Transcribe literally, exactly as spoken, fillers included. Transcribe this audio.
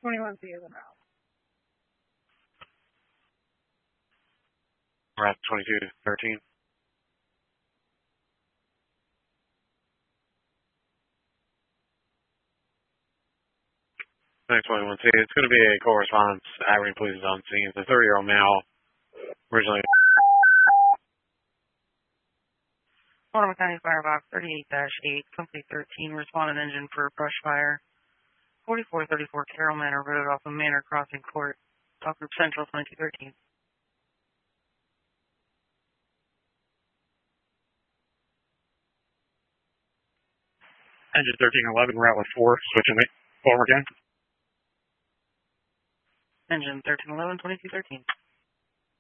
twenty-one C is en route. We're at twenty-two thirteen. Next twenty-one C, it's going to be a correspondence. Irene police is on scene. The thirty-year-old male, originally. Baltimore County Firebox thirty-eight dash eight, Company thirteen, responded engine for brush fire. forty-four thirty-four Carroll Manor Road off of Manor Crossing Court. Talk Group Central twenty-two thirteen. Engine thirteen eleven, route with four, switching it. Forward again. Engine thirteen eleven, twenty-two thirteen.